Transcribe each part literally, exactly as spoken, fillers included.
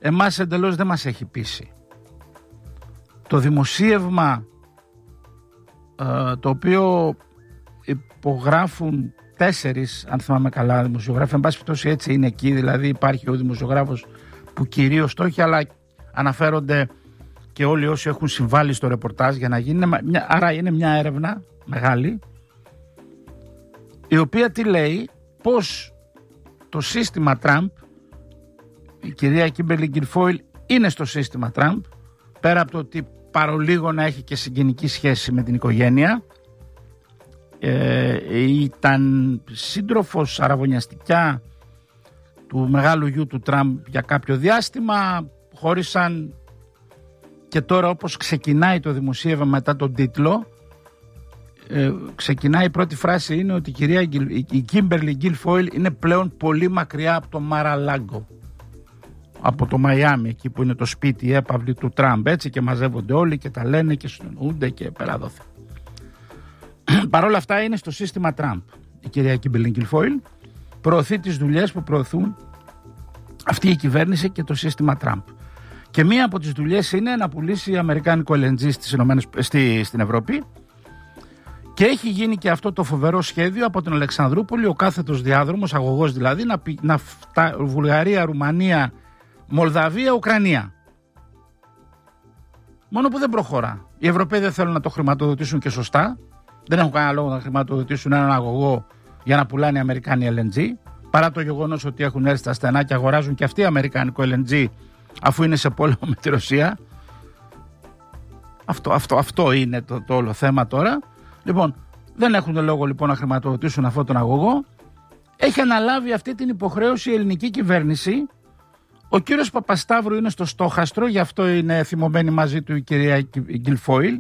εμάς εντελώς δεν μας έχει πείσει. Το δημοσίευμα ε, το οποίο υπογράφουν τέσσερις, αν θυμάμαι καλά, δημοσιογράφοι, εν πάση περιπτώσει έτσι είναι εκεί, δηλαδή υπάρχει ο δημοσιογράφος που κυρίως το έχει, αλλά αναφέρονται και όλοι όσοι έχουν συμβάλει στο ρεπορτάζ για να γίνει, άρα είναι μια έρευνα μεγάλη, η οποία τι λέει, πως το σύστημα Τραμπ, η κυρία Κίμπερλι Γκιλφόιλ είναι στο σύστημα Τραμπ, πέρα από το ότι παρολίγο να έχει και συγγενική σχέση με την οικογένεια, ε, ήταν σύντροφος αραβωνιαστικά του μεγάλου γιου του Τραμπ για κάποιο διάστημα, χώρισαν και τώρα όπως ξεκινάει το δημοσίευμα μετά τον τίτλο, ε, ξεκινάει η πρώτη φράση είναι ότι η κυρία η Κίμπερλι Γκιλφόιλ είναι πλέον πολύ μακριά από το Μαραλάγκο, από το Μαϊάμι, εκεί που είναι το σπίτι η έπαυλη του Τραμπ, έτσι, και μαζεύονται όλοι και τα λένε και συνεννοούνται και πέρα δόθε. Παρ' όλα αυτά είναι στο σύστημα Τραμπ η κυρία Κίμπερλι Γκιλφόιλ, προωθεί τις δουλειές που προωθούν αυτή η κυβέρνηση και το σύστημα Τραμπ. Και μία από τις δουλειές είναι να πουλήσει αμερικάνικο ελ εν τζι στις Ηνωμένες, στη, στην Ευρώπη, και έχει γίνει και αυτό το φοβερό σχέδιο από την Αλεξανδρούπολη, ο κάθετος διάδρομος, αγωγός δηλαδή, να, να φτα, Βουλγαρία, Ρουμανία, Μολδαβία, Ουκρανία. Μόνο που δεν προχωρά. Οι Ευρωπαίοι δεν θέλουν να το χρηματοδοτήσουν και σωστά. Δεν έχουν κανένα λόγο να χρηματοδοτήσουν έναν αγωγό για να πουλάνε οι Αμερικάνοι ελ εν τζι, παρά το γεγονός ότι έχουν έρθει στα στενά και αγοράζουν και αυτοί αμερικάνικο ελ εν τζι αφού είναι σε πόλεμο με τη Ρωσία. Αυτό, αυτό, αυτό είναι το, το όλο θέμα τώρα. Λοιπόν, δεν έχουν λόγο λοιπόν να χρηματοδοτήσουν αυτόν τον αγωγό. Έχει αναλάβει αυτή την υποχρέωση η ελληνική κυβέρνηση. Ο κύριος Παπασταύρου είναι στο στόχαστρο, γι' αυτό είναι θυμωμένη μαζί του η κυρία Γκιλφόιλ.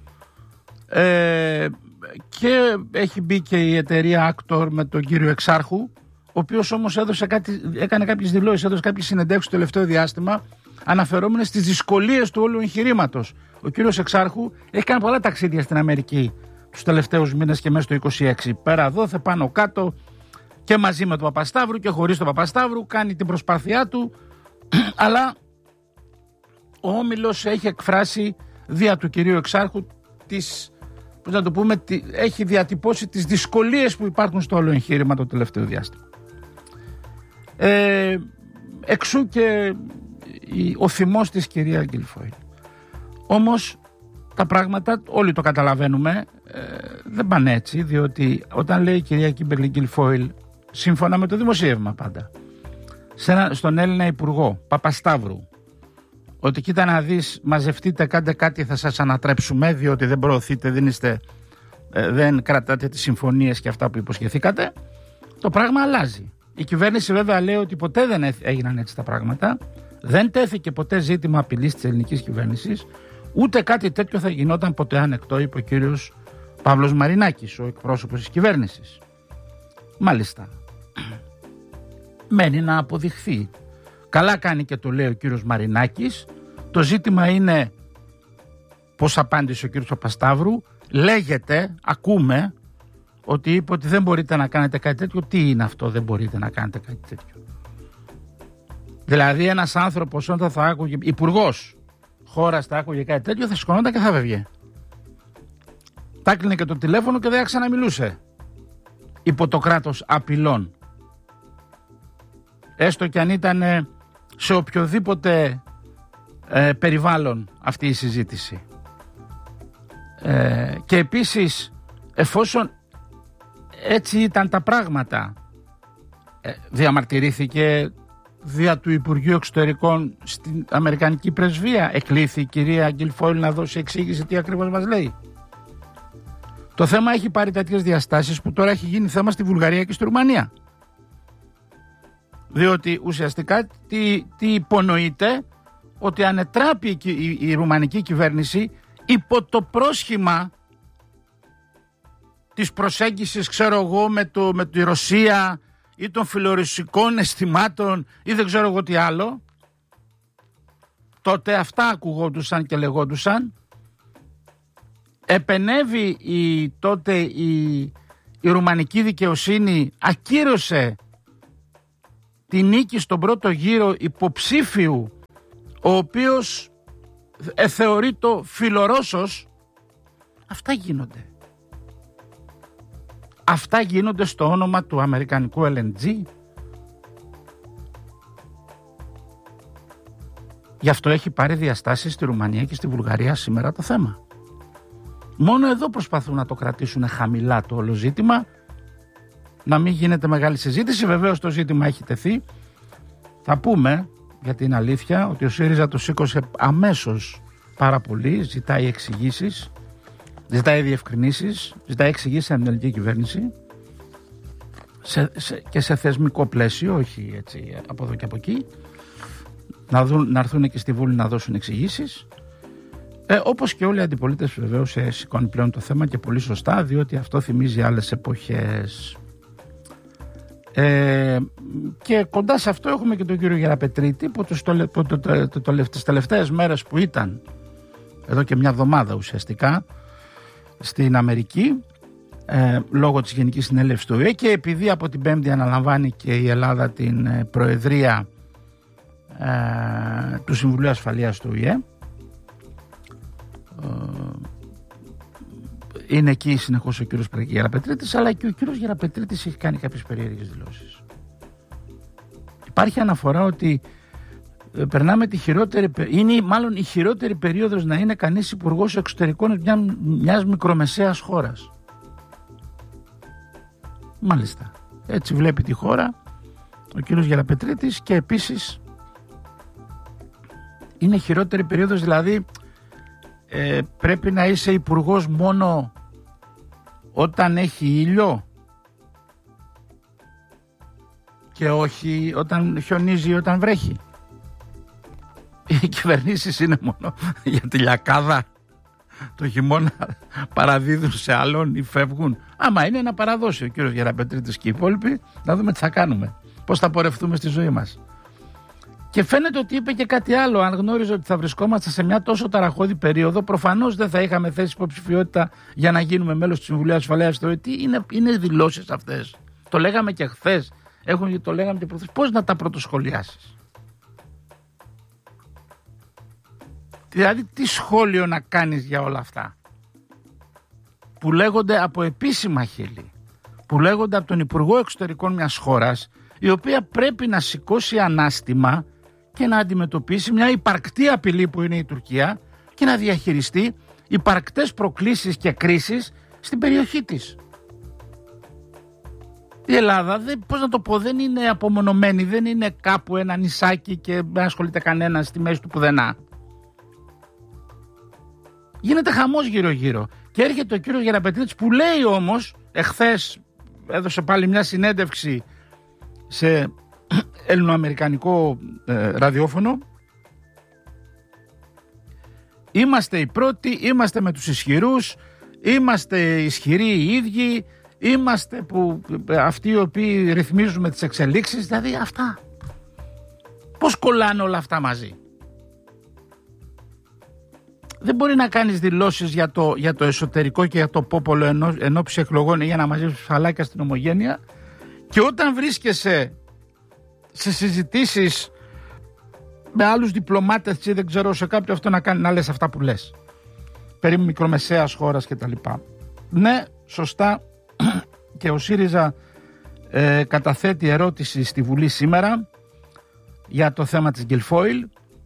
Ε, και έχει μπει και η εταιρεία Actor με τον κύριο Εξάρχου, ο οποίος όμως έδωσε κάτι, έκανε κάποιες δηλώσεις, έδωσε κάποιες συνεντεύξεις το τελευταίο διάστημα, αναφερόμενες στις δυσκολίες του όλου εγχειρήματος. Ο κύριος Εξάρχου έχει κάνει πολλά ταξίδια στην Αμερική τους τελευταίους μήνες και μέσα στο είκοσι έξι. Πέρα εδώ, θα πάνω κάτω, και μαζί με τον Παπασταύρου και χωρίς τον Παπασταύρου, κάνει την προσπάθειά του, αλλά ο Όμιλος έχει εκφράσει δια του κυρίου Εξάρχου τις, πώς να το πούμε, έχει διατυπώσει τις δυσκολίες που υπάρχουν στο όλο εγχείρημα το τελευταίο διάστημα. Ε, εξού και ο θυμός της κυρία Γκιλφόιλ. Όμως τα πράγματα όλοι το καταλαβαίνουμε, ε, δεν πάνε έτσι, διότι όταν λέει η κυρία Κίμπερλι Γκιλφόιλ, σύμφωνα με το δημοσίευμα πάντα, σε ένα, στον Έλληνα Υπουργό Παπασταύρου, ότι κοίτα να δεις, μαζευτείτε, κάντε κάτι, θα σας ανατρέψουμε, διότι δεν προωθείτε, δεν, είστε, ε, δεν κρατάτε τις συμφωνίες και αυτά που υποσχεθήκατε, το πράγμα αλλάζει. Η κυβέρνηση βέβαια λέει ότι ποτέ δεν έγιναν έτσι τα πράγματα, δεν τέθηκε ποτέ ζήτημα απειλής της ελληνικής κυβέρνησης, ούτε κάτι τέτοιο θα γινόταν ποτέ ανεκτό, είπε ο κύριος Παύλος Μαρινάκης, ο εκπρόσωπος της κυβέρνησης. Μάλιστα. Μένει να αποδειχθεί. Καλά κάνει και το λέει ο κύριος Μαρινάκης. Το ζήτημα είναι πώς απάντησε ο κύριος Παπασταύρου. Λέγεται, ακούμε, ότι είπε ότι δεν μπορείτε να κάνετε κάτι τέτοιο. Τι είναι αυτό, δεν μπορείτε να κάνετε κάτι τέτοιο? Δηλαδή ένας άνθρωπος όταν θα άκουγε, υπουργός χώρας θα άκουγε κάτι τέτοιο, θα σηκωνόταν και θα βεβγε. Τα κλείνε και το τηλέφωνο και δεν ξαναμιλούσε υπό το κράτος απειλών. Έστω και αν ήταν σε οποιοδήποτε ε, περιβάλλον αυτή η συζήτηση. Ε, και επίσης, εφόσον έτσι ήταν τα πράγματα, ε, διαμαρτυρήθηκε δια του Υπουργείου Εξωτερικών στην Αμερικανική Πρεσβεία. Εκλήθη η κυρία Γκιλφόιλ να δώσει εξήγηση τι ακριβώς μας λέει. Το θέμα έχει πάρει τέτοιες διαστάσεις που τώρα έχει γίνει θέμα στη Βουλγαρία και στη Ρουμανία. Διότι ουσιαστικά τι, τι υπονοείται, ότι ανετράπει η, η, η ρουμανική κυβέρνηση υπό το πρόσχημα της προσέγγισης, ξέρω εγώ, με, το, με τη Ρωσία ή των φιλορωσικών αισθημάτων ή δεν ξέρω εγώ τι άλλο. Τότε αυτά ακουγόντουσαν και λεγόντουσαν. Επενέβη η, τότε η, η ρουμανική δικαιοσύνη, ακύρωσε τη νίκη στον πρώτο γύρο υποψήφιου ο οποίος ε, θεωρεί το φιλορώσος. Αυτά γίνονται. Αυτά γίνονται στο όνομα του αμερικανικού ελ εν τζι. Γι' αυτό έχει πάρει διαστάσεις στη Ρουμανία και στη Βουλγαρία σήμερα το θέμα. Μόνο εδώ προσπαθούν να το κρατήσουν χαμηλά το όλο ζήτημα, να μην γίνεται μεγάλη συζήτηση. Βεβαίως το ζήτημα έχει τεθεί. Θα πούμε για την αλήθεια ότι ο ΣΥΡΙΖΑ το σήκωσε αμέσως πάρα πολύ, ζητάει εξηγήσεις, ζητάει διευκρινήσεις, ζητάει εξηγήσεις από την ελληνική κυβέρνηση σε, σε, και σε θεσμικό πλαίσιο, όχι έτσι από εδώ και από εκεί, να, δουν, να έρθουν και στη Βουλή να δώσουν εξηγήσεις. Ε, όπως και όλοι οι αντιπολίτες βεβαίως ε, σηκώνει πλέον το θέμα και πολύ σωστά, διότι αυτό θυμίζει άλλες εποχές. Ε, και κοντά σε αυτό έχουμε και τον κύριο Γεραπετρίτη που τους το, το, το, το, το, το, τις τελευταίες μέρες που ήταν εδώ και μια εβδομάδα ουσιαστικά στην Αμερική ε, λόγω της Γενικής Συνέλευσης του Ο Ε Ε και επειδή από την Πέμπτη αναλαμβάνει και η Ελλάδα την ε, Προεδρία ε, του Συμβουλίου Ασφαλείας του Ο Ε Ε, είναι εκεί συνεχώς ο κύριος Γεραπετρίτης, αλλά και ο κύριος Γεραπετρίτης έχει κάνει κάποιες περίεργες δηλώσεις. Υπάρχει αναφορά ότι ε, περνάμε τη χειρότερη, είναι μάλλον η χειρότερη περίοδος να είναι κανείς υπουργός εξωτερικών μια, μιας μικρομεσαίας χώρας. Μάλιστα. Έτσι βλέπει τη χώρα ο κύριος Γεραπετρίτης και επίσης είναι χειρότερη περίοδος, δηλαδή ε, πρέπει να είσαι υπουργός μόνο όταν έχει ήλιο και όχι όταν χιονίζει ή όταν βρέχει. Οι κυβερνήσεις είναι μόνο για τη λιακάδα το χειμώνα, παραδίδουν σε άλλον ή φεύγουν. Άμα είναι να παραδώσει ο κύριος Γεραπετρίτης και οι υπόλοιποι, να δούμε τι θα κάνουμε, πώς θα πορευτούμε στη ζωή μας. Και φαίνεται ότι είπε και κάτι άλλο. Αν γνώριζε ότι θα βρισκόμαστε σε μια τόσο ταραχώδη περίοδο, προφανώς δεν θα είχαμε θέσει υποψηφιότητα για να γίνουμε μέλος του Συμβουλίου Ασφαλείας του Ο Ε Ε. Τι είναι, είναι δηλώσεις αυτές. Το λέγαμε και χθες. Έχουν, το λέγαμε και προχθές. Πώς να τα πρωτοσχολιάσεις? Δηλαδή, τι σχόλιο να κάνεις για όλα αυτά που λέγονται από επίσημα χείλη, που λέγονται από τον Υπουργό Εξωτερικών μιας χώρας, η οποία πρέπει να σηκώσει ανάστημα και να αντιμετωπίσει μια υπαρκτή απειλή που είναι η Τουρκία και να διαχειριστεί υπαρκτές προκλήσεις και κρίσεις στην περιοχή της. Η Ελλάδα, δεν, πώς να το πω, δεν είναι απομονωμένη, δεν είναι κάπου ένα νησάκι και δεν ασχολείται κανένας στη μέση του πουθενά. Γίνεται χαμός γύρω-γύρω. Και έρχεται ο κύριος Γεραπετρίτης που λέει όμως, εχθές έδωσε πάλι μια συνέντευξη σε ελληνοαμερικανικό ε, ραδιόφωνο, είμαστε οι πρώτοι, είμαστε με τους ισχυρούς, είμαστε ισχυροί οι ίδιοι, είμαστε που, αυτοί οι οποίοι ρυθμίζουμε τις εξελίξεις. Δηλαδή αυτά πώς κολλάνε όλα αυτά μαζί? Δεν μπορεί να κάνεις δηλώσεις για το, για το εσωτερικό και για το πόπολο ενώ, ενόψει εκλογών ή για να μαζέψεις φαλάκια στην ομογένεια, και όταν βρίσκεσαι σε συζητήσεις με άλλους διπλωμάτες ή δεν ξέρω σε κάποιο αυτό να, κάνει, να λες αυτά που λες περί μικρομεσαίας χώρας και τα λοιπά. Ναι, σωστά, και ο ΣΥΡΙΖΑ ε, καταθέτει ερώτηση στη Βουλή σήμερα για το θέμα της Γκελφόιλ.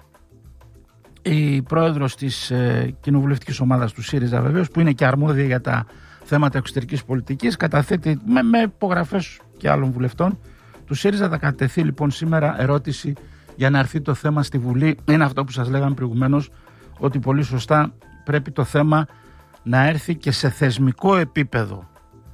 Η πρόεδρος της ε, κοινοβουλευτικής ομάδας του ΣΥΡΙΖΑ βεβαίως, που είναι και αρμόδια για τα θέματα εξωτερικής πολιτικής, καταθέτει με, με υπογραφές και άλλων βουλευτών του ΣΥΡΙΖΑ. Θα κατατεθεί λοιπόν σήμερα ερώτηση για να έρθει το θέμα στη Βουλή. Είναι αυτό που σας λέγαμε προηγουμένως, ότι πολύ σωστά πρέπει το θέμα να έρθει και σε θεσμικό επίπεδο,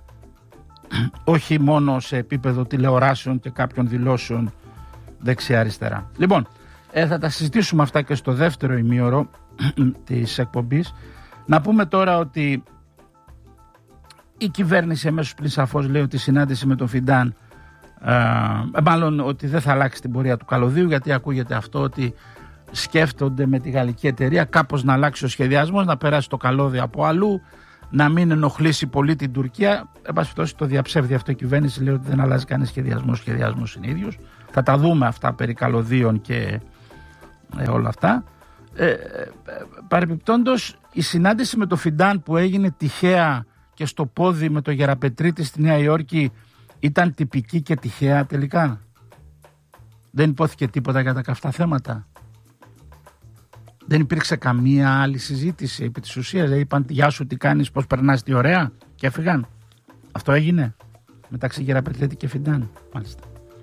όχι μόνο σε επίπεδο τηλεοράσεων και κάποιων δηλώσεων δεξιά-αριστερά. Λοιπόν, ε, θα τα συζητήσουμε αυτά και στο δεύτερο ημίωρο της εκπομπής. Να πούμε τώρα ότι η κυβέρνηση εμέσως πλην σαφώς λέει ότι η συνάντηση με τον Φιντάν, ε, μάλλον ότι δεν θα αλλάξει την πορεία του καλωδίου, γιατί ακούγεται αυτό ότι σκέφτονται με τη γαλλική εταιρεία κάπως να αλλάξει ο σχεδιασμός, να περάσει το καλώδιο από αλλού, να μην ενοχλήσει πολύ την Τουρκία. Εν πάση περιπτώσει το διαψεύδει αυτό η κυβέρνηση, λέει ότι δεν αλλάζει κανένα σχεδιασμό, σχεδιασμός είναι ίδιος. Θα τα δούμε αυτά περί καλωδίων και ε, όλα αυτά. Ε, ε, παρεπιπτόντως, η συνάντηση με το Φιντάν που έγινε τυχαία και στο πόδι με το Γεραπετρίτη στη Νέα Υόρκη ήταν τυπική και τυχαία τελικά? Δεν υπόθηκε τίποτα για τα καυτά θέματα? Δεν υπήρξε καμία άλλη συζήτηση επί της ουσίας? Δηλαδή είπαν γεια σου, τι κάνεις, πώς περνάς, τι ωραία, και έφυγαν? Αυτό έγινε μεταξύ Γεραπετρίτη και Φιντάν? Μάλιστα.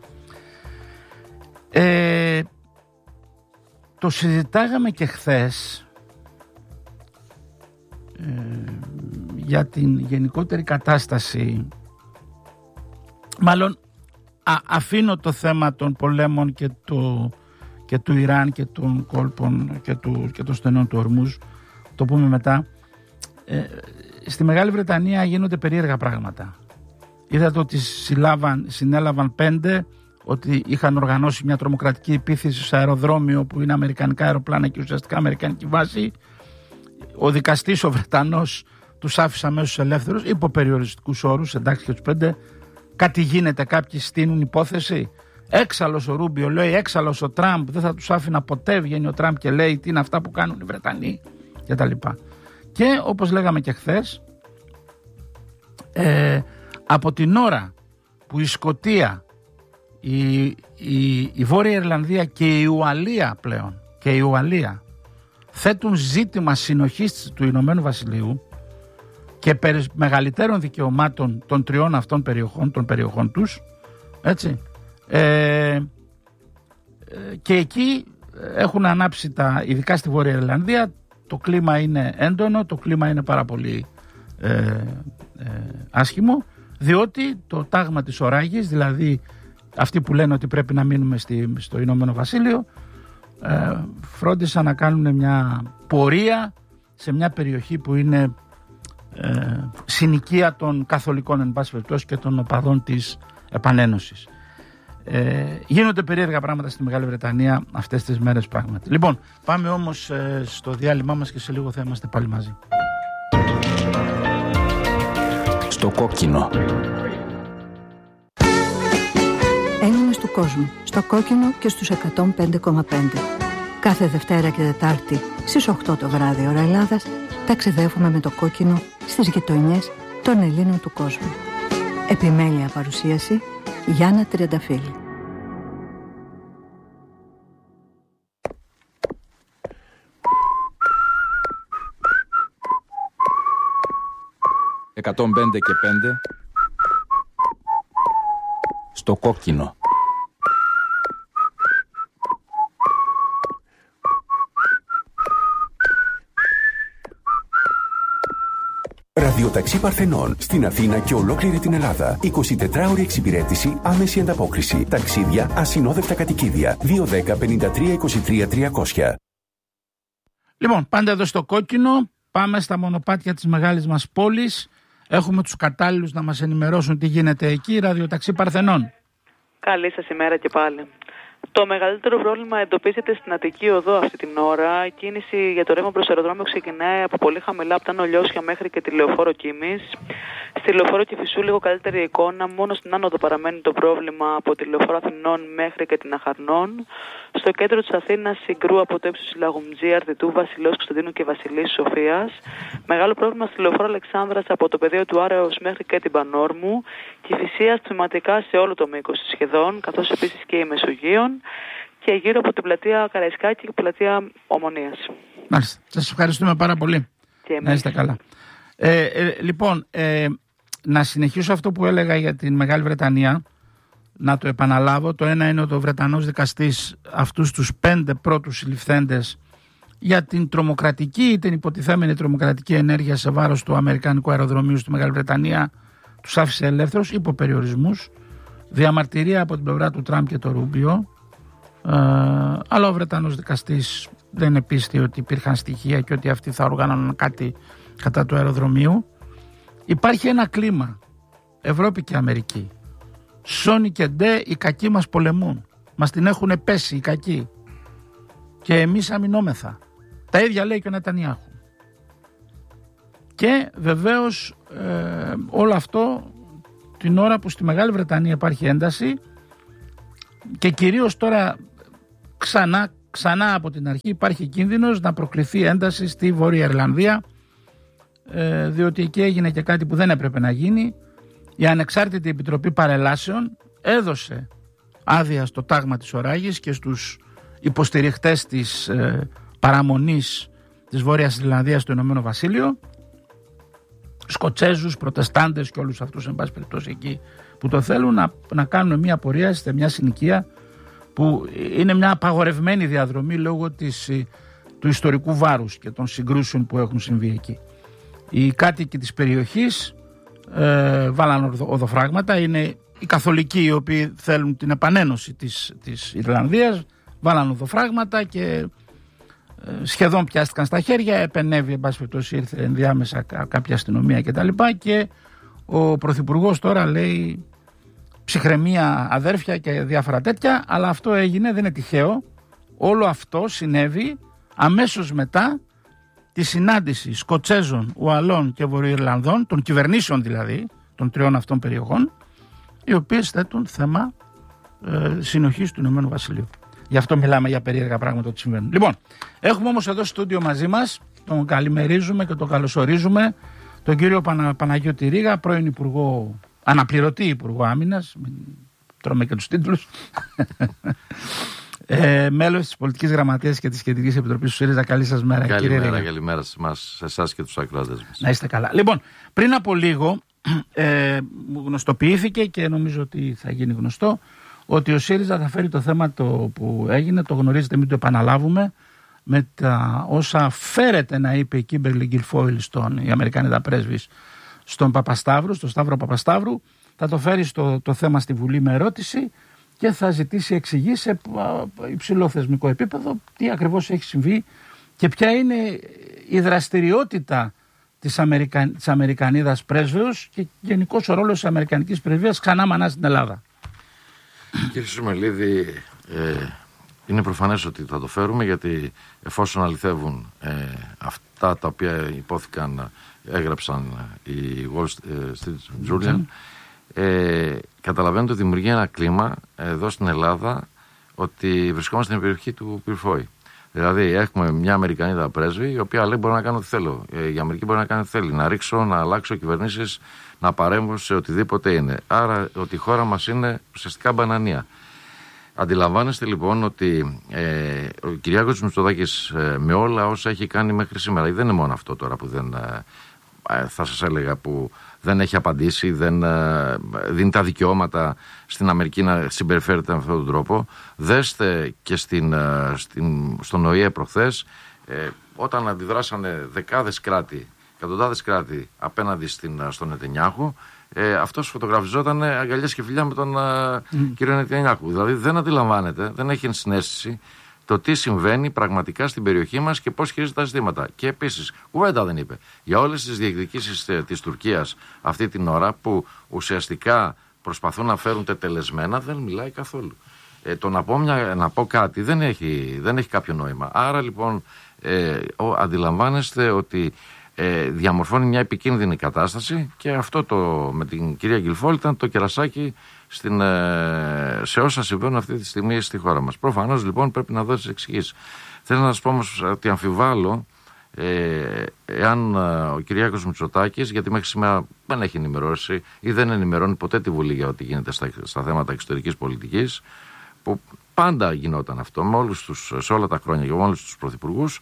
Ε, το συζητάγαμε και χθες ε, για την γενικότερη κατάσταση. Μάλλον α, αφήνω το θέμα των πολέμων και, το, και του Ιράν και των κόλπων και, του, και των στενών του Ορμούζ, το πούμε μετά. Ε, στη Μεγάλη Βρετανία γίνονται περίεργα πράγματα. Είδατε ότι συλλάβαν, συνέλαβαν πέντε, ότι είχαν οργανώσει μια τρομοκρατική επίθεση σε αεροδρόμιο που είναι αμερικανικά αεροπλάνα και ουσιαστικά αμερικανική βάση. Ο δικαστής ο Βρετανός τους άφησε αμέσως ελεύθερους, υπό περιοριστικούς όρους, εντάξει, και τους πέντε. Κάτι γίνεται, κάποιοι στείνουν υπόθεση. Έξαλλος ο Ρούμπιο λέει, έξαλλος ο Τραμπ, δεν θα τους άφηνα ποτέ. Βγαίνει ο Τραμπ και λέει τι είναι αυτά που κάνουν οι Βρετανοί κτλ. Και όπως λέγαμε και χθες, ε, από την ώρα που η Σκωτία, η, η, η Βόρεια Ιρλανδία και η Ουαλία πλέον και η Ουαλία θέτουν ζήτημα συνοχής του Ηνωμένου Βασιλείου και περί μεγαλύτερων δικαιωμάτων των τριών αυτών περιοχών, των περιοχών τους, έτσι, ε, ε, και εκεί έχουν ανάψει τα, ειδικά στη Βόρεια Ιρλανδία, το κλίμα είναι έντονο, το κλίμα είναι πάρα πολύ ε, ε, άσχημο, διότι το τάγμα της Οράγης, δηλαδή αυτοί που λένε ότι πρέπει να μείνουμε στη, στο Ηνωμένο Βασίλειο, ε, φρόντισαν να κάνουν μια πορεία σε μια περιοχή που είναι ε, συνοικία των καθολικών εν πάση περιπτώσει και των οπαδών της επανένωσης. Ε, γίνονται περίεργα πράγματα στη Μεγάλη Βρετανία αυτές τις μέρες πράγματι. Λοιπόν, πάμε όμως ε, στο διάλειμμα μας και σε λίγο θα είμαστε πάλι μαζί. Στο κόκκινο. Έλληνες του κόσμου, στο κόκκινο και στους εκατόν πέντε κόμμα πέντε. Κάθε Δευτέρα και Τετάρτη στις οκτώ το βράδυ ώρα Ελλάδας ταξιδεύουμε με το κόκκινο στις γειτονιές των Ελλήνων του κόσμου. Επιμέλεια παρουσίαση Γιάννα Τριανταφύλλου. εκατόν πέντε και πέντε στο κόκκινο. Ραδιοταξί Παρθενών στην Αθήνα και ολόκληρη την Ελλάδα. εικοσιτετράωρη εξυπηρέτηση, άμεση ανταπόκριση. Ταξίδια, ασυνόδευτα κατοικίδια. δύο δέκα πενήντα τρία είκοσι τρία τριακόσια. Λοιπόν, πάντα εδώ στο κόκκινο, πάμε στα μονοπάτια της μεγάλης μας πόλης. Έχουμε τους κατάλληλους να μας ενημερώσουν τι γίνεται εκεί. Ραδιοταξί Παρθενών. Καλή σας ημέρα και πάλι. Το μεγαλύτερο πρόβλημα εντοπίζεται στην Αττική Οδό αυτή την ώρα. Η κίνηση για το ρεύμα προς αεροδρόμιο ξεκινάει από πολύ χαμηλά, από τα Νολιώσια μέχρι και τη Λεωφόρο Κίμης. Στη Λεωφόρο Κηφισού λίγο καλύτερη εικόνα. Μόνο στην άνοδο παραμένει το πρόβλημα από τη Λεωφόρο Αθηνών μέχρι και την Αχαρνών. Στο κέντρο της Αθήνας συγκρού από το ύψος Λαγουμτζή, Αρδιτού, Βασιλέως Κωνσταντίνου και Βασιλής Σοφίας. Μεγάλο πρόβλημα στη Λεωφόρο Αλεξάνδρας από το πεδίο του Άρεως μέχρι και την Πανόρμου. Κηφισίας τμηματικά σε όλο το μήκος σχεδόν, καθώς επίσης και η Μεσογείων. Και γύρω από την πλατεία Καραϊσκάκη και πλατεία Ομονίας. Μάλιστα. Σας ευχαριστούμε πάρα πολύ. Και να είστε καλά. Ε, ε, λοιπόν, ε, να συνεχίσω αυτό που έλεγα για την Μεγάλη Βρετανία. Να το επαναλάβω. Το ένα είναι ότι ο Βρετανός δικαστής αυτούς τους πέντε πρώτους συλληφθέντες για την τρομοκρατική ή την υποτιθέμενη τρομοκρατική ενέργεια σε βάρος του Αμερικανικού αεροδρομίου στη Μεγάλη Βρετανία τους άφησε ελεύθερους υπό περιορισμούς. Διαμαρτυρία από την πλευρά του Τραμπ και το Ρούμπιο. Ε, αλλά ο Βρετανός δικαστής δεν επίστη ότι υπήρχαν στοιχεία και ότι αυτοί θα οργάνωναν κάτι κατά του αεροδρομίου. Υπάρχει ένα κλίμα, Ευρώπη και Αμερική. Σόνι και Ντε, οι κακοί μας πολεμούν. Μας την έχουν πέσει οι κακοί. Και εμείς αμυνόμεθα. Τα ίδια λέει και ο Νετανιάχου. Και βεβαίως ε, όλο αυτό την ώρα που στη Μεγάλη Βρετανία υπάρχει ένταση και κυρίως τώρα ξανά ξανά από την αρχή υπάρχει κίνδυνος να προκληθεί ένταση στη Βόρεια Ιρλανδία, ε, διότι εκεί έγινε και κάτι που δεν έπρεπε να γίνει. Η Ανεξάρτητη Επιτροπή Παρελάσεων έδωσε άδεια στο τάγμα της Οράγης και στους υποστηριχτές της ε, παραμονής της Βόρειας Ιρλανδίας στο Ηνωμένο Βασίλειο, Σκοτσέζους, Προτεστάντες και όλους αυτούς εν πάση περιπτώσει εκεί που το θέλουν, να, να κάνουν μια πορεία σε μια συνοικία που είναι μια απαγορευμένη διαδρομή λόγω της, του ιστορικού βάρους και των συγκρούσεων που έχουν συμβεί εκεί. Οι κάτοικοι της περιοχής ε, βάλαν οδοφράγματα, είναι οι καθολικοί οι οποίοι θέλουν την επανένωση της, της Ιρλανδίας, βάλαν οδοφράγματα και ε, σχεδόν πιάστηκαν στα χέρια, επενέβη, εν πάση περιπτώσει ήρθε ενδιάμεσα κάποια αστυνομία κτλ. Και, και ο Πρωθυπουργός τώρα λέει ψυχραιμία αδέρφια και διάφορα τέτοια, αλλά αυτό έγινε, δεν είναι τυχαίο. Όλο αυτό συνέβη αμέσως μετά τη συνάντηση Σκοτσέζων, Ουαλών και Βορειοϊρλανδών, των κυβερνήσεων δηλαδή, των τριών αυτών περιοχών, οι οποίες θέτουν θέμα ε, συνοχής του Ηνωμένου Βασιλείου. Γι' αυτό μιλάμε για περίεργα πράγματα που συμβαίνουν. Λοιπόν, έχουμε όμως εδώ στο στούντιο μαζί μας, τον καλημερίζουμε και τον καλωσορίζουμε, τον κύριο Πανα, Παναγιώτη Ρήγα, πρώην Υπουργό, αναπληρωτή Υπουργό Άμυνας, μην τρώμε και τους τίτλους, ε, μέλος της Πολιτικής Γραμματείας και της Κεντρικής Επιτροπής του ΣΥΡΙΖΑ. Καλή σας μέρα, καλημέρα, κύριε Ρήγα. Καλημέρα σε εσάς και τους ακροατές μας. Να είστε καλά. Λοιπόν, πριν από λίγο ε, γνωστοποιήθηκε και νομίζω ότι θα γίνει γνωστό ότι ο ΣΥΡΙΖΑ θα φέρει το θέμα το που έγινε, το γνωρίζετε, μην το επαναλάβουμε, με τα όσα φέρεται να είπε η Κίμπερλι Γκιλφόιλ, στον, η Αμερικανίδα πρέσβης, στον Παπασταύρου, στον Σταύρο Παπασταύρου. Θα το φέρει στο, το θέμα στη Βουλή με ερώτηση και θα ζητήσει εξηγήσεις σε υψηλό θεσμικό επίπεδο τι ακριβώς έχει συμβεί και ποια είναι η δραστηριότητα της, Αμερικα... της Αμερικανίδας πρέσβεως και γενικώς ο ρόλος της Αμερικανικής πρεσβείας ξανά μανά στην Ελλάδα. Κύριε Σουμελίδη, ε, είναι προφανές ότι θα το φέρουμε, γιατί εφόσον αληθεύουν ε, αυτά τα οποία υπόθηκαν, έγραψαν οι Wall Street Journal, ε, καταλαβαίνετε ότι δημιουργεί ένα κλίμα εδώ στην Ελλάδα ότι βρισκόμαστε στην περιοχή του Πυρφόη. Δηλαδή έχουμε μια Αμερικανίδα πρέσβη, η οποία λέει: μπορώ να κάνω ό,τι θέλω. Η Αμερική μπορεί να κάνει ό,τι θέλει. Να ρίξω, να αλλάξω κυβερνήσεις, να παρέμβω σε οτιδήποτε είναι. Άρα ότι η χώρα μας είναι ουσιαστικά μπανανία. Αντιλαμβάνεστε λοιπόν ότι ε, ο Κυριάκος Μητσοτάκης ε, με όλα όσα έχει κάνει μέχρι σήμερα, δεν είναι μόνο αυτό τώρα που δεν, ε, θα σας έλεγα, που δεν έχει απαντήσει, δεν ε, δίνει τα δικαιώματα στην Αμερική να συμπεριφέρεται με αυτόν τον τρόπο. Δέστε και στην, ε, στην, στον Ο Η Ε προχθές, ε, όταν αντιδράσανε δεκάδες κράτη, εκατοντάδες κράτη απέναντι στην, στον Νετενιάχου, Ε, αυτός φωτογραφιζόταν αγκαλιές και φιλιά με τον mm. κύριο Νετενιάχου. Δηλαδή δεν αντιλαμβάνεται, δεν έχει συναίσθηση το τι συμβαίνει πραγματικά στην περιοχή μας και πώς χειρίζεται τα ζητήματα. Και επίσης, κουβέντα δεν είπε για όλες τις διεκδικήσεις της Τουρκίας αυτή την ώρα, που ουσιαστικά προσπαθούν να φέρουν τετελεσμένα, δεν μιλάει καθόλου. Ε, το να πω, μια, να πω κάτι δεν έχει, δεν έχει κάποιο νόημα. Άρα λοιπόν ε, ο, αντιλαμβάνεστε ότι Ε, διαμορφώνει μια επικίνδυνη κατάσταση, και αυτό το, με την κυρία Γκιλφόιλ, ήταν το κερασάκι στην, ε, σε όσα συμβαίνουν αυτή τη στιγμή στη χώρα μας. Προφανώς λοιπόν πρέπει να δώσει εξηγήσεις. Θέλω να σας πω όμως ότι αμφιβάλλω ε, εάν ε, ο Κυριάκος Μητσοτάκης, γιατί μέχρι σήμερα δεν έχει ενημερώσει ή δεν ενημερώνει ποτέ τη Βουλή για ό,τι γίνεται στα, στα θέματα εξωτερικής πολιτικής, που πάντα γινόταν αυτό με όλους τους, σε όλα τα χρόνια και με όλους τους πρωθυπουργούς.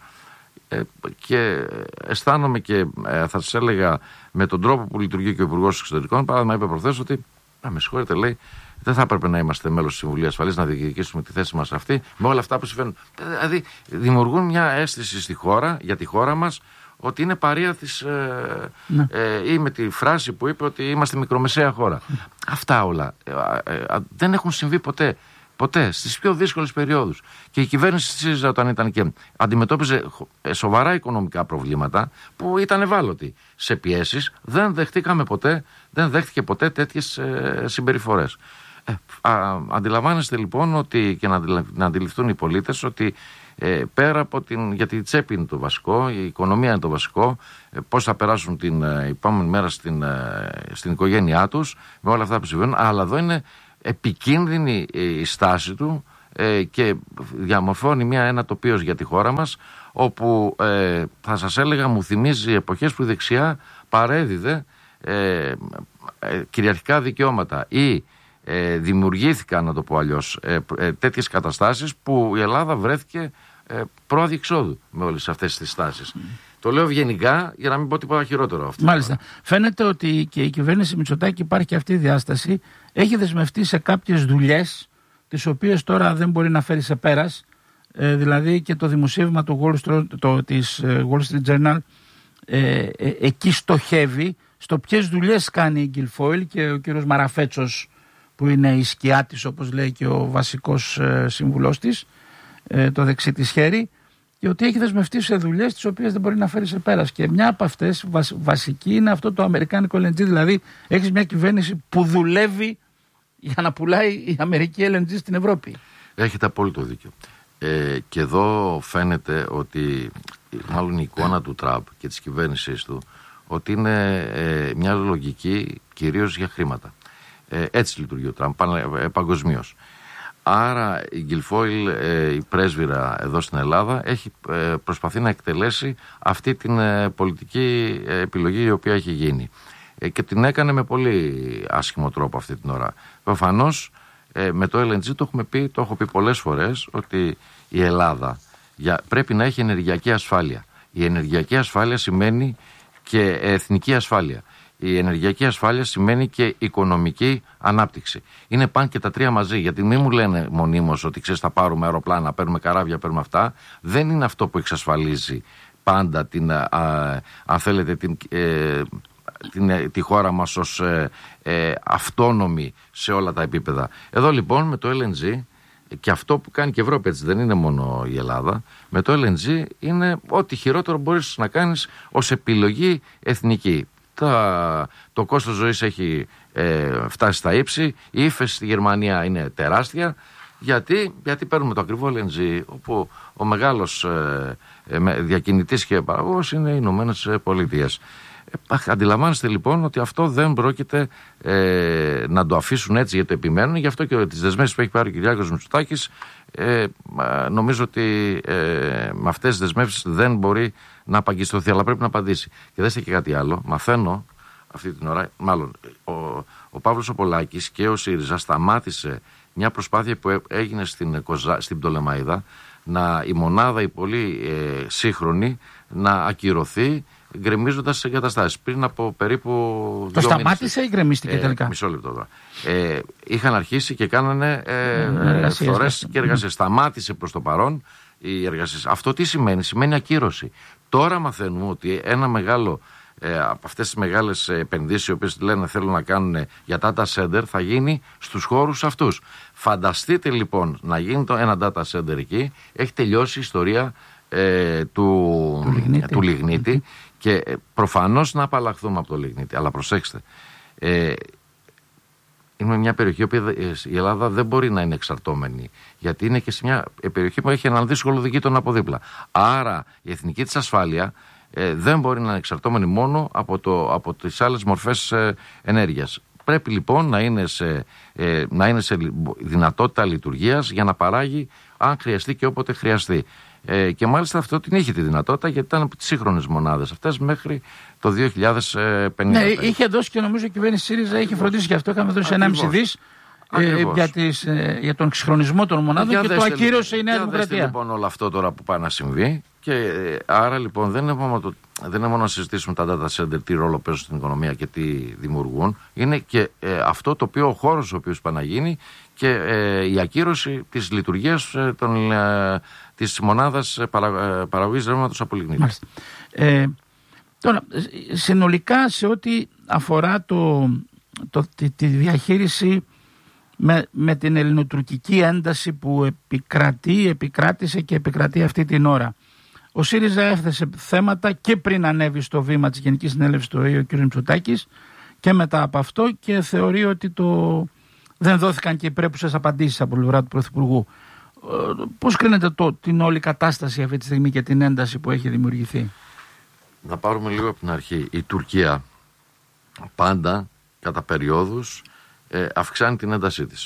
Και αισθάνομαι και ε, θα σας έλεγα με τον τρόπο που λειτουργεί και ο Υπουργός Εξωτερικών. Παράδειγμα, είπε προχθές ότι, α, με συγχωρείτε, λέει, δεν θα έπρεπε να είμαστε μέλος της Συμβουλής Ασφαλείας, να διεκδικήσουμε τη θέση μας αυτή με όλα αυτά που συμβαίνουν. Δηλαδή, δημιουργούν μια αίσθηση στη χώρα, για τη χώρα μας, ότι είναι παρεία της. Ε, ναι. ε, ή με τη φράση που είπε ότι είμαστε μικρομεσαία χώρα. Αυτά όλα ε, ε, ε, δεν έχουν συμβεί ποτέ. Ποτέ, στις πιο δύσκολες περιόδους. Και η κυβέρνηση της ΣΥΡΙΖΑ, όταν ήταν και αντιμετώπιζε σοβαρά οικονομικά προβλήματα που ήταν ευάλωτοι σε πιέσεις, δεν δεχτήκαμε ποτέ, δεν δέχτηκε ποτέ τέτοιες ε, συμπεριφορές. Ε, α, αντιλαμβάνεστε λοιπόν ότι, και να, να αντιληφθούν οι πολίτες, ότι ε, πέρα από την. Γιατί η τσέπη είναι το βασικό, η οικονομία είναι το βασικό, ε, πώς θα περάσουν την ε, επόμενη μέρα στην, ε, στην οικογένειά τους, με όλα αυτά που συμβαίνουν, αλλά εδώ είναι επικίνδυνη η στάση του ε, και διαμορφώνει μια, ένα τοπίο για τη χώρα μας, όπου ε, θα σας έλεγα μου θυμίζει εποχές που η δεξιά παρέδιδε ε, ε, κυριαρχικά δικαιώματα ή ε, δημιουργήθηκαν, να το πω αλλιώς, ε, ε, τέτοιες καταστάσεις που η Ελλάδα βρέθηκε ε, πρόοδη εξόδου με όλες αυτές τις στάσεις. Mm. Το λέω ευγενικά για να μην πω τίποτα χειρότερο αυτό. Μάλιστα. Φαίνεται ότι και η κυβέρνηση Μητσοτάκη, υπάρχει και αυτή η διάσταση, έχει δεσμευτεί σε κάποιες δουλειές τις οποίες τώρα δεν μπορεί να φέρει σε πέρας. Ε, δηλαδή και το δημοσίευμα του Wall Street, το, της Wall Street Journal ε, ε, εκεί στοχεύει στο ποιες δουλειές κάνει η Γκιλφόιλ, και ο κύριος Μαραφέτσος, που είναι η σκιά της, όπως λέει και ο βασικός ε, σύμβουλός της, ε, το δεξί της χέρι, και ότι έχει δεσμευτεί σε δουλειές τις οποίες δεν μπορεί να φέρει σε πέρας. Και μια από αυτές βασ, βασική είναι αυτό το αμερικάνικο ελ εν τζι, δηλαδή έχεις μια κυβέρνηση που δουλεύει για να πουλάει η Αμερική ελ εν τζι στην Ευρώπη. Έχετε απόλυτο δίκιο. Ε, και εδώ φαίνεται ότι μάλλον η εικόνα του Τραμπ και της κυβέρνησής του ότι είναι ε, μια λογική κυρίως για χρήματα. Ε, έτσι λειτουργεί ο Τραμπ ε, παγκοσμίως. Άρα η Γκιλφόιλ, ε, η πρέσβυρα εδώ στην Ελλάδα, έχει ε, προσπαθεί να εκτελέσει αυτή την ε, πολιτική ε, επιλογή η οποία έχει γίνει. Ε, και την έκανε με πολύ άσχημο τρόπο αυτή την ώρα. Προφανώς ε, με το ελ εν τζι το έχουμε πει, το έχω πει πολλές φορές, ότι η Ελλάδα για, πρέπει να έχει ενεργειακή ασφάλεια. Η ενεργειακή ασφάλεια σημαίνει και εθνική ασφάλεια. Η ενεργειακή ασφάλεια σημαίνει και οικονομική ανάπτυξη. Είναι πάνε και τα τρία μαζί, γιατί μην μου λένε μονίμως ότι ξέρεις θα πάρουμε αεροπλάνα, παίρνουμε καράβια, παίρνουμε αυτά. Δεν είναι αυτό που εξασφαλίζει πάντα την, α, αν θέλετε, την, ε, την, τη χώρα μας ως ε, ε, αυτόνομη σε όλα τα επίπεδα. Εδώ λοιπόν με το ελ εν τζι, και αυτό που κάνει και η Ευρώπη, έτσι δεν είναι μόνο η Ελλάδα, με το ελ εν τζι είναι ό,τι χειρότερο μπορείς να κάνεις ως επιλογή εθνική. Τα, το κόστος ζωής έχει ε, φτάσει στα ύψη, η ύφεση στη Γερμανία είναι τεράστια. Γιατί, γιατί παίρνουμε το ακριβό ελ εν τζι, όπου ο μεγάλος ε, ε, διακινητής και παραγωγός είναι οι Ηνωμένες Πολιτείες. Ε, αντιλαμβάνεστε λοιπόν ότι αυτό δεν πρόκειται ε, να το αφήσουν έτσι, γιατί το επιμένουν. Γι' αυτό και τις δεσμεύσεις που έχει πάρει ο Κυριάκος Μητσοτάκης, ε, νομίζω ότι ε, με αυτές τις δεσμεύσεις δεν μπορεί να απαγκιστρωθεί, αλλά πρέπει να απαντήσει. Και δέστε και κάτι άλλο. Μαθαίνω αυτή την ώρα, μάλλον ο, ο Παύλος ο Πολάκης και ο ΣΥΡΙΖΑ σταμάτησε μια προσπάθεια που έγινε στην, Κοζά, στην Πτολεμαΐδα, να η μονάδα η πολύ ε, σύγχρονη να ακυρωθεί, γκρεμίζοντας τις εγκαταστάσεις. Πριν από περίπου. Το σταμάτησε ή γκρεμίστηκε ε, τελικά? Μισό λεπτό τώρα. Ε, είχαν αρχίσει και κάνανε ε, φθορές και εργασίες. Σταμάτησε προς το παρόν οι εργασίες. Αυτό τι σημαίνει? Σημαίνει ακύρωση. Τώρα μαθαίνουμε ότι ένα μεγάλο ε, από αυτές τις μεγάλες επενδύσεις, οι οποίες λένε θέλουν να κάνουν για data center, θα γίνει στους χώρους αυτούς. Φανταστείτε λοιπόν να γίνει το, ένα data center εκεί. Έχει τελειώσει η ιστορία ε, του, του Λιγνίτη, του Λιγνίτη και ε, προφανώς να απαλλαχθούμε από το Λιγνίτη. Αλλά προσέξτε, ε, είναι μια περιοχή που η Ελλάδα δεν μπορεί να είναι εξαρτώμενη, γιατί είναι και σε μια περιοχή που έχει έναν δύσκολο δικήτονα από δίπλα. Άρα η εθνική της ασφάλεια ε, δεν μπορεί να είναι εξαρτώμενη μόνο από, το, από τις άλλες μορφές ε, ενέργειας. Πρέπει λοιπόν να είναι, σε, ε, να είναι σε δυνατότητα λειτουργίας για να παράγει αν χρειαστεί και όποτε χρειαστεί. Ε, και μάλιστα αυτό την είχε τη δυνατότητα, γιατί ήταν από τις σύγχρονες μονάδες αυτές μέχρι το δύο χιλιάδες πενήντα. Ναι, είχε δώσει και νομίζω η κυβέρνηση ΣΥΡΙΖΑ είχε φροντίσει γι' αυτό. Είχαμε δώσει ενάμιση δις ε, για, τις, ε, για τον εξυγχρονισμό των μονάδων για και το ακύρωσε η Νέα Δημοκρατία. Δέστε λοιπόν όλο αυτό τώρα που πάει να συμβεί. Και ε, άρα λοιπόν δεν είναι, μόνο το, δεν είναι μόνο να συζητήσουμε τα data center, τι ρόλο παίζουν στην οικονομία και τι δημιουργούν. Είναι και ε, αυτό το οποίο ο χώρος ο οποίος πάει να γίνει και ε, η ακύρωση της λειτουργίας ε, των, ε, της μονάδας παρα, ε, παραγωγής ρεύματος από λιγνίτη. Ε, τώρα, συνολικά σε ό,τι αφορά το, το, τη, τη διαχείριση με, με την ελληνοτουρκική ένταση που επικρατεί, επικράτησε και επικρατεί αυτή την ώρα. Ο ΣΥΡΙΖΑ έθεσε θέματα και πριν ανέβει στο βήμα της Γενικής Συνέλευσης του ΟΗΕ ο κ. Μητσοτάκης και μετά από αυτό, και θεωρεί ότι το, δεν δόθηκαν και οι πρέπουσες απαντήσεις από πλευρά του Πρωθυπουργού. Πώς κρίνετε το, την όλη κατάσταση αυτή τη στιγμή και την ένταση που έχει δημιουργηθεί? Να πάρουμε λίγο από την αρχή. Η Τουρκία πάντα κατά περιόδους ε, αυξάνει την έντασή της.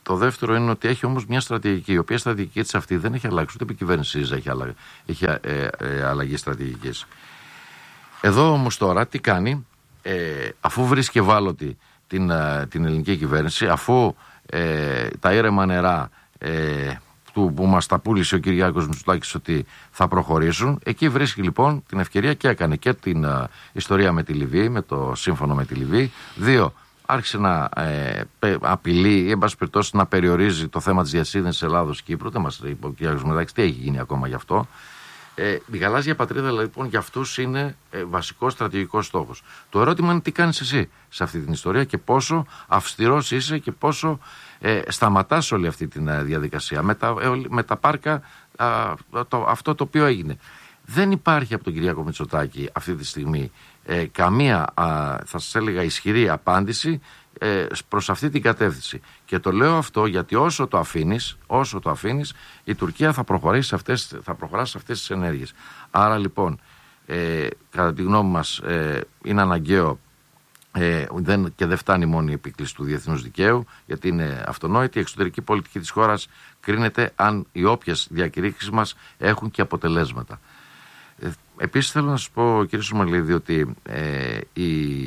το δεύτερο είναι ότι έχει όμως μια στρατηγική, η οποία στρατηγική της αυτή δεν έχει αλλάξει, ούτε η κυβέρνηση ΣΥΡΙΖΑ έχει, αλλα... έχει ε, ε, αλλαγή στρατηγικής. Εδώ όμως τώρα τι κάνει, ε, αφού βρίσκει ευάλωτη την, ε, την ελληνική κυβέρνηση, αφού ε, τα ήρεμα νερά ε, του, που μας τα πούλησε ο Κυριάκος Μητσοτάκης ότι θα προχωρήσουν, εκεί βρίσκει λοιπόν την ευκαιρία και έκανε και την ε, ιστορία με τη Λιβύη, με το σύμφωνο με τη Λιβύη. Δύο, άρχισε να ε, απειλεί ή εν πάση περιπτώσει να περιορίζει το θέμα της διασύνδεσης Ελλάδος-Κύπρου. Δεν μας είπε ο Κυριάκος Μητσοτάκης τι έχει γίνει ακόμα γι' αυτό. Ε, η γαλάζια πατρίδα λοιπόν για αυτούς είναι ε, βασικός στρατηγικός στόχος. Το ερώτημα είναι τι κάνεις εσύ σε αυτή την ιστορία και πόσο αυστηρός είσαι και πόσο ε, σταματάς όλη αυτή τη ε, διαδικασία με τα, ε, με τα πάρκα α, το, αυτό το οποίο έγινε. Δεν υπάρχει από τον Κυριάκο Μητσοτάκη αυτή τη στιγμή ε, καμία α, θα σας έλεγα ισχυρή απάντηση ε, προς αυτή την κατεύθυνση. Και το λέω αυτό γιατί όσο το αφήνεις, όσο το αφήνεις, η Τουρκία θα προχωρήσει σε αυτές, θα προχωράσει σε αυτές τις ενέργειες. Άρα λοιπόν, ε, κατά τη γνώμη μας, ε, είναι αναγκαίο ε, δεν, και δεν φτάνει μόνο η επίκληση του διεθνούς δικαίου, γιατί είναι αυτονόητη. Η εξωτερική πολιτική της χώρας κρίνεται αν οι όποιες διακηρύξεις μας έχουν και αποτελέσματα. Ε, επίσης θέλω να σας πω, κύριε Σουμαλίδη, ότι ε, η,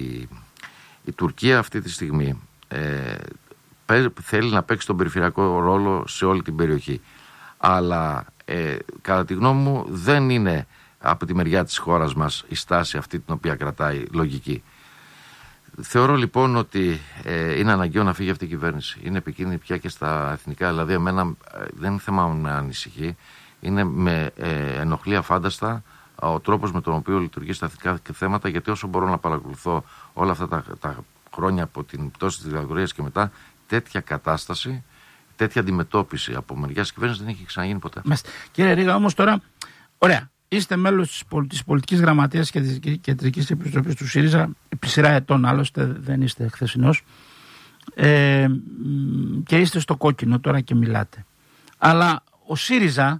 η Τουρκία αυτή τη στιγμή ε, θέλει να παίξει τον περιφερειακό ρόλο σε όλη την περιοχή. Αλλά ε, κατά τη γνώμη μου δεν είναι από τη μεριά της χώρας μας η στάση αυτή την οποία κρατάει λογική. Θεωρώ λοιπόν ότι ε, είναι αναγκαίο να φύγει αυτή η κυβέρνηση. Είναι επικίνδυνη πια και στα εθνικά. Δηλαδή εμένα ε, δεν είναι θέμα με ανησυχεί. Είναι με ε, ενοχλεί αφάνταστα ο τρόπος με τον οποίο λειτουργεί στα εθνικά θέματα, γιατί όσο μπορώ να παρακολουθώ όλα αυτά τα, τα χρόνια από την πτώση της δικτατορίας και μετά, τέτοια κατάσταση, τέτοια αντιμετώπιση από μεριάς κυβέρνησης δεν έχει ξαναγίνει ποτέ. Μάλιστα. Κύριε Ρίγα, όμως τώρα, ωραία, είστε μέλος της, πολ, της πολιτικής γραμματείας και της κεντρικής επιτροπής του ΣΥΡΙΖΑ, επί σειρά ετών άλλωστε, δεν είστε χθεσινός, ε, και είστε στο κόκκινο τώρα και μιλάτε. Αλλά ο ΣΥΡΙΖΑ,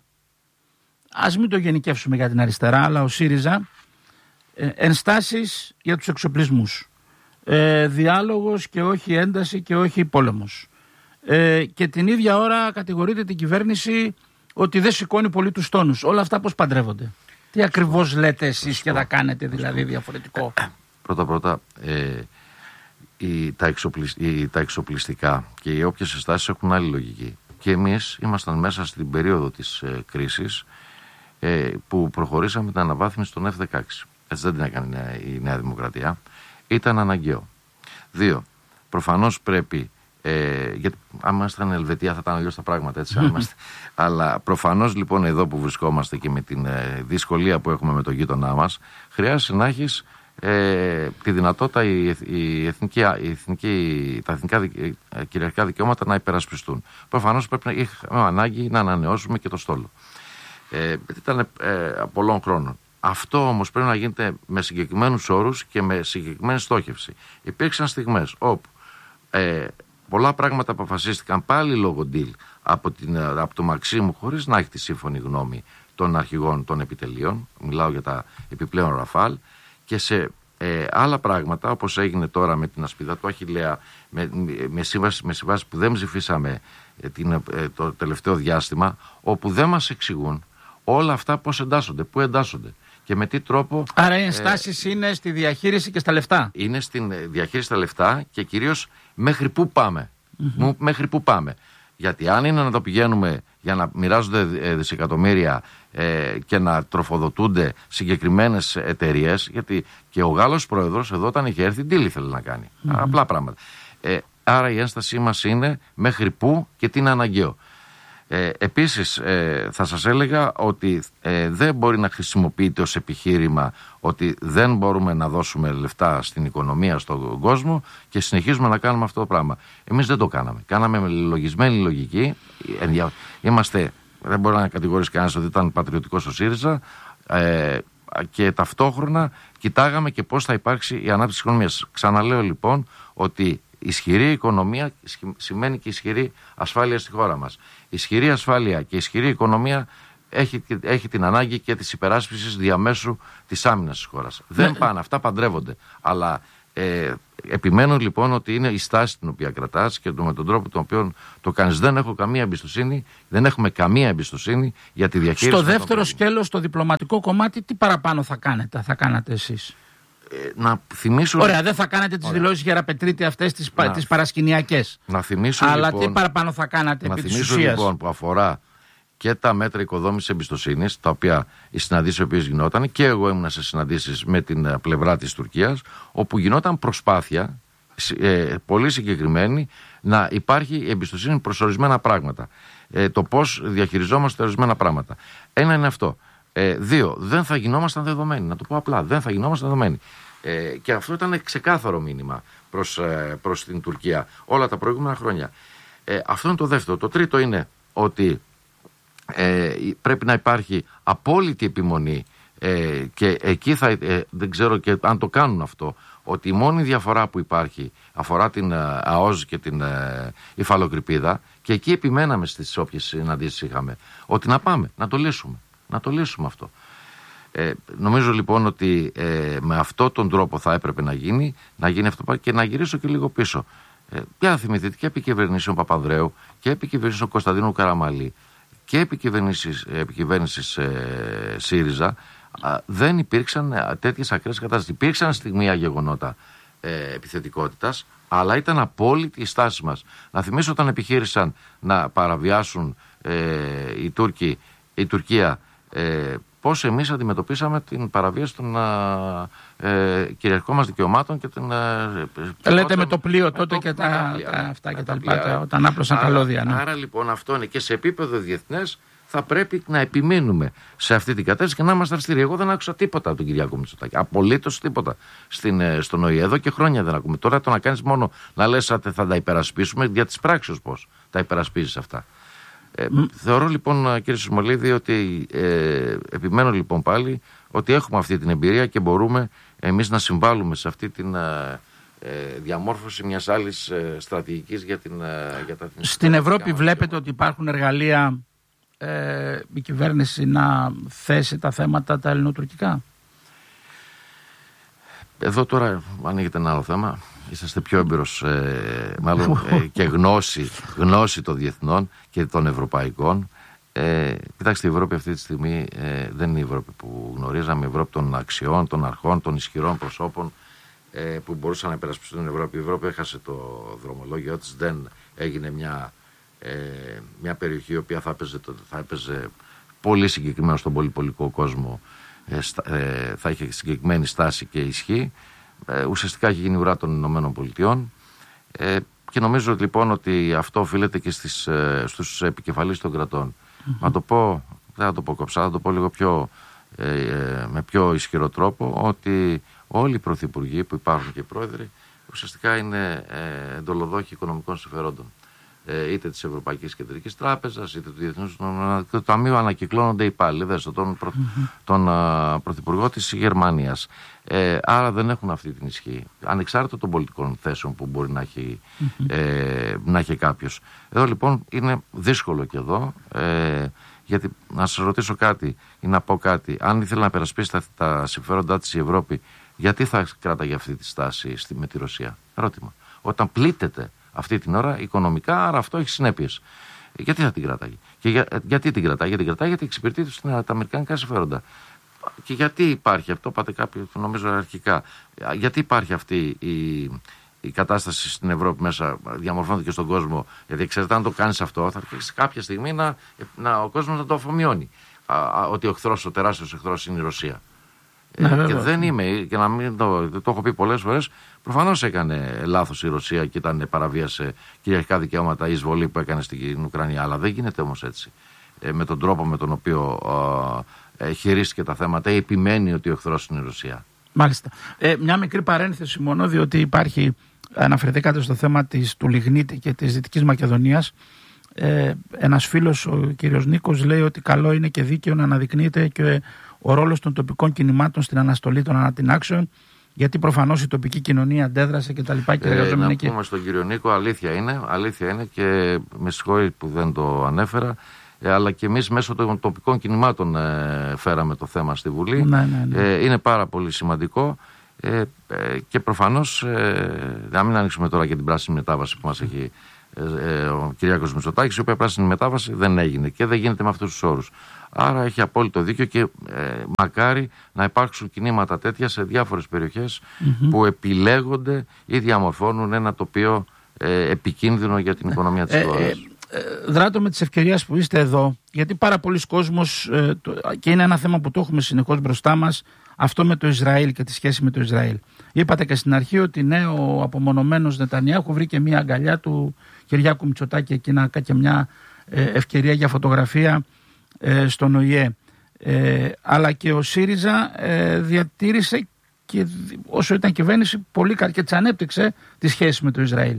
ας μην το γενικεύσουμε για την αριστερά, αλλά ο ΣΥΡΙΖΑ ε, ενστάσεις για τους εξοπλισμούς. Ε, διάλογος και όχι ένταση και όχι πόλεμος. Ε, και την ίδια ώρα κατηγορείται την κυβέρνηση ότι δεν σηκώνει πολύ τους τόνους. Όλα αυτά πώς παντρεύονται? Τι ακριβώς λέτε εσείς και θα κάνετε δηλαδή διαφορετικό? Πρώτα πρώτα ε, οι, τα, εξοπλισ, οι, τα εξοπλιστικά και οι όποιες συστάσεις έχουν άλλη λογική. Και εμείς ήμασταν μέσα στην περίοδο της ε, κρίσης ε, που προχωρήσαμε την αναβάθμιση των εφ δεκαέξι. Έτσι δεν την έκανε η Νέα Δημοκρατία. Ήταν αναγκαίο. Δύο, προφανώς πρέπει, ε, γιατί αν ήμασταν Ελβετία θα ήταν αλλιώς τα πράγματα, έτσι. Είμαστε, αλλά προφανώς λοιπόν εδώ που βρισκόμαστε και με την ε, δυσκολία που έχουμε με τον γείτονά μας, χρειάζεται να έχεις ε, τη δυνατότητα η, η εθνική, η εθνική, τα εθνικά δικ, ε, κυριαρχικά δικαιώματα να υπερασπιστούν. Προφανώς πρέπει να είχαμε ανάγκη να ανανεώσουμε και το στόλο. Ε, ήταν ε, πολλών χρόνων. Αυτό όμως πρέπει να γίνεται με συγκεκριμένους όρους και με συγκεκριμένη στόχευση. Υπήρξαν στιγμές όπου ε, πολλά πράγματα αποφασίστηκαν πάλι λόγω deal από, την, από το Μαξίμου χωρίς να έχει τη σύμφωνη γνώμη των αρχηγών των επιτελείων. Μιλάω για τα επιπλέον Ραφάλ. Και σε ε, άλλα πράγματα, όπως έγινε τώρα με την ασπίδα του Αχιλλέα, με, με σύμβασεις με σύμβαση που δεν ψηφίσαμε ε, την, ε, το τελευταίο διάστημα, όπου δεν μας εξηγούν όλα αυτά πώς εντάσσονται, πού εντάσσονται. Και με τι τρόπο. Άρα οι ενστάσεις ε, είναι στη διαχείριση και στα λεφτά. Είναι στη διαχείριση στα λεφτά και κυρίως μέχρι πού πάμε. Mm-hmm. Μέχρι πού πάμε. Γιατί αν είναι να το πηγαίνουμε για να μοιράζονται δισεκατομμύρια ε, και να τροφοδοτούνται συγκεκριμένες εταιρείες, γιατί και ο Γάλλος πρόεδρος εδώ όταν είχε έρθει deal ήθελε να κάνει. Mm-hmm. Απλά πράγματα. Ε, άρα η ένστασή μας είναι μέχρι πού και τι είναι αναγκαίο. Ε, επίσης ε, θα σας έλεγα ότι ε, δεν μπορεί να χρησιμοποιείται ως επιχείρημα ότι δεν μπορούμε να δώσουμε λεφτά στην οικονομία, στον κόσμο και συνεχίζουμε να κάνουμε αυτό το πράγμα. Εμείς δεν το κάναμε. Κάναμε με λογισμένη λογική. Είμαστε, δεν μπορεί να κατηγορήσει κανένας ότι ήταν πατριωτικός ο ΣΥΡΙΖΑ ε, και ταυτόχρονα κοιτάγαμε και πώς θα υπάρξει η ανάπτυξη της οικονομίας. Ξαναλέω λοιπόν ότι ισχυρή οικονομία σημαίνει και ισχυρή ασφάλεια στη χώρα μας. Ισχυρή ασφάλεια και ισχυρή οικονομία έχει, έχει την ανάγκη και της υπεράσπισης διαμέσου της άμυνας της χώρας. Ναι. Δεν πάνε, αυτά παντρεύονται. Αλλά Ε, επιμένω λοιπόν ότι είναι η στάση την οποία κρατάς και το, με τον τρόπο τον οποίο το κάνεις. Δεν έχω καμία εμπιστοσύνη, δεν έχουμε καμία εμπιστοσύνη για τη διαχείριση. Στο δεύτερο σκέλος, στο διπλωματικό κομμάτι, τι παραπάνω θα κάνετε, θα κάνατε εσείς? Ε, να θυμίσω... Ωραία, δεν θα κάνετε τις δηλώσεις Γεραπετρίτη αυτές τις, να... τις παρασκηνιακές. Να θυμίσω, αλλά λοιπόν, τι παραπάνω θα κάνατε να επί θυμίσω, της ουσίας? Λοιπόν, που αφορά και τα μέτρα οικοδόμησης εμπιστοσύνης, τα οποία οι συναντήσεις οι οποίες γινόταν, και εγώ ήμουν σε συναντήσεις με την πλευρά της Τουρκίας, όπου γινόταν προσπάθεια ε, πολύ συγκεκριμένη να υπάρχει εμπιστοσύνη προς ορισμένα πράγματα. Ε, το πώς διαχειριζόμαστε ορισμένα πράγματα. Ένα είναι αυτό. Ε, δύο, δεν θα γινόμασταν δεδομένοι. Να το πω απλά, δεν θα γινόμασταν δεδομένοι. Ε, και αυτό ήταν ξεκάθαρο μήνυμα προς, ε, προς την Τουρκία όλα τα προηγούμενα χρόνια. Ε, αυτό είναι το δεύτερο. Το τρίτο είναι ότι ε, πρέπει να υπάρχει απόλυτη επιμονή ε, και εκεί θα, ε, δεν ξέρω και αν το κάνουν αυτό, ότι η μόνη διαφορά που υπάρχει αφορά την ε, ΑΟΖ και την ε, υφαλοκρηπίδα, και εκεί επιμέναμε στις όποιες συναντήσεις είχαμε, ότι να πάμε, να το λύσουμε. Να το λύσουμε αυτό. Ε, νομίζω λοιπόν ότι ε, με αυτόν τον τρόπο θα έπρεπε να γίνει, να γίνει αυτό. Και να γυρίσω και λίγο πίσω. Ε, πια θυμηθείτε και επικυβερνήσεων Παπανδρέου και επικυβερνήσεων Κωνσταντίνου Καραμαλή και επικυβέρνησης ε, ΣΥΡΙΖΑ, α, δεν υπήρξαν τέτοιες ακραίες κατάστασεις. Υπήρξαν στιγμία γεγονότα ε, επιθετικότητας, αλλά ήταν απόλυτη η στάση μας. Να θυμίσω όταν επιχείρησαν να παραβιάσουν ε, οι Τούρκοι, η Τουρκία, ε, πώς εμείς αντιμετωπίσαμε την παραβίαση των ε, κυριαρχικών μας δικαιωμάτων και την... Ε, Λέτε όταν, με το πλοίο τότε το, και τα, τα, τα αυτά και τα λοιπά, όταν άπλωσαν καλώδια. Ναι. Άρα λοιπόν αυτό είναι, και σε επίπεδο διεθνές θα πρέπει να επιμείνουμε σε αυτή την κατάσταση και να είμαστε αυστηροί. Εγώ δεν άκουσα τίποτα από τον Κυριάκο Μητσοτάκη. Απολύτως τίποτα στην, στον ΟΗΕ. Εδώ και χρόνια δεν ακούμε. Τώρα το να κάνεις μόνο να λες ότι θα τα υπερασπίσουμε, για τις πράξεις πώς τα υπερασπίζεις αυτά. Ε, mm. Θεωρώ λοιπόν, κύριε Σισμολίδη, ότι ε, επιμένω λοιπόν πάλι ότι έχουμε αυτή την εμπειρία και μπορούμε εμείς να συμβάλλουμε σε αυτή την ε, ε, διαμόρφωση μιας άλλης ε, στρατηγικής για την... Ε, για τα, Στην Ευρώπη βλέπετε ότι υπάρχουν εργαλεία ε, η κυβέρνηση να θέσει τα θέματα τα ελληνοτουρκικά? Εδώ τώρα ανοίγεται ένα άλλο θέμα. Είσαστε πιο έμπειρος ε, μάλλον ε, και γνώση, γνώση των διεθνών και των ευρωπαϊκών. Ε, κοιτάξτε, η Ευρώπη αυτή τη στιγμή ε, δεν είναι η Ευρώπη που γνωρίζαμε, η Ευρώπη των αξιών, των αρχών, των ισχυρών προσώπων ε, που μπορούσαν να υπερασπιστούν την Ευρώπη. Η Ευρώπη έχασε το δρομολόγιο της, δεν έγινε μια, ε, μια περιοχή η οποία θα έπαιζε, θα έπαιζε πολύ συγκεκριμένα στον πολυπολικό κόσμο, ε, ε, θα είχε συγκεκριμένη στάση και ισχύ. Ε, ουσιαστικά έχει γίνει ουρά των Ηνωμένων Πολιτειών ε, και νομίζω λοιπόν ότι αυτό οφείλεται και στις, ε, στους επικεφαλείς των κρατών. Mm-hmm. Να το πω, δεν θα το πω κοψά, θα το πω λίγο πιο, ε, ε, με πιο ισχυρό τρόπο, ότι όλοι οι πρωθυπουργοί που υπάρχουν και οι πρόεδροι ουσιαστικά είναι ε, εντολοδόχοι οικονομικών συμφερόντων. Ε, είτε της Ευρωπαϊκής Κεντρικής Τράπεζας, είτε του Διεθνούς του Ταμείου, ανακυκλώνονται οι υπάλληλοι. Δέστε τον, προ, mm-hmm. τον α, πρωθυπουργό της Γερμανίας. Ε, άρα δεν έχουν αυτή την ισχύ, ανεξάρτητα των πολιτικών θέσεων που μπορεί να έχει, mm-hmm. ε, να έχει κάποιος. Εδώ λοιπόν είναι δύσκολο και εδώ, ε, γιατί να σας ρωτήσω κάτι ή να πω κάτι. Αν ήθελε να περασπίσει τα, τα συμφέροντά της η Ευρώπη, γιατί θα κράταγε αυτή τη στάση στη, με τη Ρωσία? Ερώτημα. Όταν πλήττεται αυτή την ώρα οικονομικά, άρα αυτό έχει συνέπειες. Γιατί θα την κρατάγει? Και για, γιατί την κρατάει? Γιατί την κρατάει, γιατί εξυπηρετεί τα αμερικανικά συμφέροντα. Και γιατί υπάρχει αυτό, είπατε κάποιοι, νομίζω αρχικά, γιατί υπάρχει αυτή η, η κατάσταση στην Ευρώπη μέσα, διαμορφώνεται και στον κόσμο? Γιατί ξέρετε, αν το κάνεις αυτό, θα αρχίσει κάποια στιγμή να, να, ο κόσμος να το αφομοιώνει. Α, α, ότι ο εχθρός, ο τεράστιος εχθρός είναι η Ρωσία. Ναι, ε, και δεν είμαι, και να μην το, το έχω πει πολλές φορές, προφανώς έκανε λάθος η Ρωσία και ήταν παραβίασε κυριαρχικά δικαιώματα η εισβολή που έκανε στην Ουκρανία. Αλλά δεν γίνεται όμως έτσι. Ε, με τον τρόπο με τον οποίο ε, χειρίστηκε τα θέματα ή επιμένει ότι ο εχθρός είναι η Ρωσία. Μάλιστα. Ε, μια μικρή παρένθεση μόνο, διότι υπάρχει, αναφερθήκατε στο θέμα της, του Λιγνίτη και της Δυτικής Μακεδονίας. Ε, ένας φίλος, ο κύριος Νίκος, λέει ότι καλό είναι και δίκαιο να αναδεικνύεται και ο ρόλος των τοπικών κινημάτων στην αναστολή των ανατινάξεων, γιατί προφανώς η τοπική κοινωνία αντέδρασε και τα λοιπά και ε, να πούμε στον κύριο Νίκο, αλήθεια είναι, αλήθεια είναι και με συγχωρεί που δεν το ανέφερα, ε, αλλά και εμείς μέσω των τοπικών κινημάτων ε, φέραμε το θέμα στη Βουλή. Ναι, ναι, ναι. Ε, είναι πάρα πολύ σημαντικό Ε, ε, και προφανώς, ε, να μην ανοίξουμε τώρα και την πράσινη μετάβαση που μας έχει ε, ε, ο Κυριάκος Μητσοτάκης, η οποία πράσινη μετάβαση δεν έγινε και δεν γίνεται με αυτούς τους όρους. Άρα έχει απόλυτο δίκιο και ε, μακάρι να υπάρξουν κινήματα τέτοια σε διάφορες περιοχές mm-hmm. που επιλέγονται ή διαμορφώνουν ένα τοπίο ε, επικίνδυνο για την οικονομία της ε, χώρας. Ε, ε, δράτω με τις ευκαιρίες που είστε εδώ, γιατί πάρα πολλοί κόσμος, ε, το, και είναι ένα θέμα που το έχουμε συνεχώς μπροστά μας, αυτό με το Ισραήλ και τη σχέση με το Ισραήλ. Είπατε και στην αρχή ότι ναι, ο απομονωμένος Νετανιάχου βρήκε μια αγκαλιά του Κυριάκου Μητσοτάκη εκείνα και μια ε, ευκαιρία για φωτογραφία ε, στον Ο Η Ε. Ε, αλλά και ο ΣΥΡΙΖΑ ε, διατήρησε και όσο ήταν κυβέρνηση πολύ καλή και τις ανέπτυξε τη σχέση με το Ισραήλ.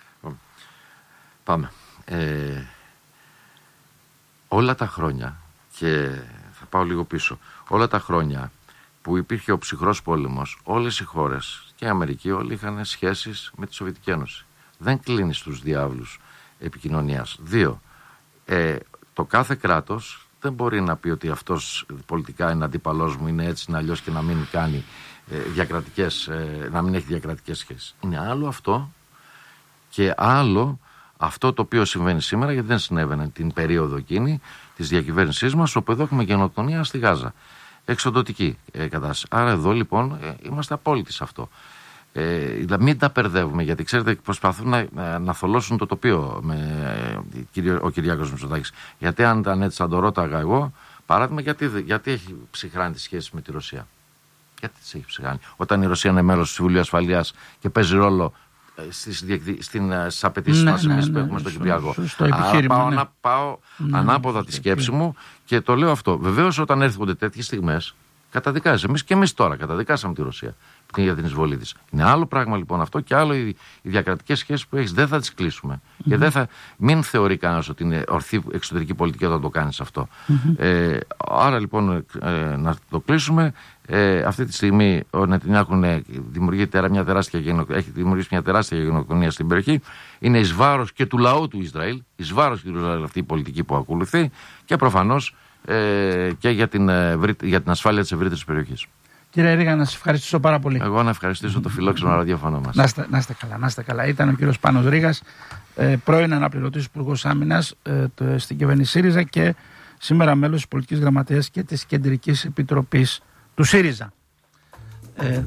Πάμε. Ε, όλα τα χρόνια, και θα πάω λίγο πίσω, όλα τα χρόνια που υπήρχε ο ψυχρός πόλεμος, όλες οι χώρες και η Αμερική όλοι είχαν σχέσεις με τη Σοβιετική Ένωση. Δεν κλείνει στους διάβλους επικοινωνίας. Δύο, ε, το κάθε κράτος δεν μπορεί να πει ότι αυτός πολιτικά είναι αντίπαλός μου, είναι έτσι, είναι αλλιώς και να μην κάνει ε, διακρατικές, ε, να μην έχει διακρατικές σχέσεις. Είναι άλλο αυτό και άλλο αυτό το οποίο συμβαίνει σήμερα, γιατί δεν συνέβαινε την περίοδο εκείνη της διακυβέρνησής μας, όπου εδώ έχουμε γενοκτονία στη Γάζα. Εξοντωτική ε, κατάσταση. Άρα εδώ λοιπόν ε, είμαστε απόλυτοι σε αυτό. Ε, δηλαδή μην τα μπερδεύουμε, γιατί ξέρετε προσπαθούν να, να, να θολώσουν το τοπίο με, ε, κύριο, ο Κυριάκος Μητσοτάκης. Γιατί αν ήταν έτσι θα το ρώταγα εγώ, παράδειγμα, γιατί, γιατί έχει ψυχράνει τη σχέση με τη Ρωσία. Γιατί τις έχει ψυχράνει. Όταν η Ρωσία είναι μέλος του Συμβουλίου Ασφαλείας και παίζει ρόλο στις, στις απαιτήσεις ναι, μας εμείς ναι, που έχουμε ναι, στο Κυπριακό. Πάω, ναι. ανα, πάω ναι, ανάποδα ναι, τη σκέψη μου και το λέω αυτό. Βεβαίως όταν έρχονται τέτοιες στιγμές καταδικάζει. Εμείς και εμείς τώρα καταδικάσαμε τη Ρωσία για την εισβολή της. Είναι άλλο πράγμα λοιπόν αυτό και άλλο οι, οι διακρατικές σχέσεις που έχεις. Δεν θα τις κλείσουμε. Mm-hmm. Και δεν θα, μην θεωρεί κανένας ότι είναι ορθή εξωτερική πολιτική όταν το κάνεις αυτό. Mm-hmm. Ε, άρα λοιπόν ε, να το κλείσουμε. Ε, αυτή τη στιγμή ο Νετανιάχου δημιουργεί μια τεράστια γενοκτονία, έχει δημιουργήσει μια τεράστια γενοκτονία στην περιοχή. Είναι εις βάρος και του λαού του Ισραήλ, εις βάρος του Ισραήλ αυτή η πολιτική που ακολουθεί και προφανώς ε, και για την, για την ασφάλεια της ευρύτερης περιοχής. Κύριε Ρήγα, να σας ευχαριστήσω πάρα πολύ. Εγώ να ευχαριστήσω mm-hmm. το φιλόξενο ραδιόφωνο μας. Να είστε, να είστε καλά, να είστε καλά. Ήταν ο κύριος Πάνος Ρήγας, ε, πρώην αναπληρωτής Υπουργός Άμυνας ε, το, στην κυβέρνηση ΣΥΡΙΖΑ και σήμερα μέλος της Πολιτικής Γραμματείας και της Κεντρικής Επιτροπής του ΣΥΡΙΖΑ. Ε,